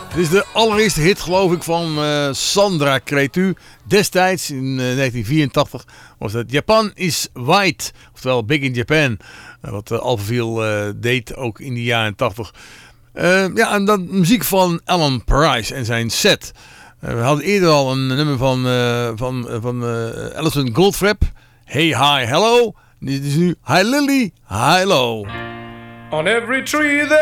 Dit is de allereerste hit, geloof ik, van Sandra Cretu. Destijds, in 1984, was dat Japan is White. Oftewel Big in Japan. Wat Alphaville deed, ook in de jaren 80. Ja, en dan muziek van Alan Price en zijn set. We hadden eerder al een nummer van Alison Goldfrapp. Hey, hi, hello. Dit is nu Hi Lily, hi low. On every tree there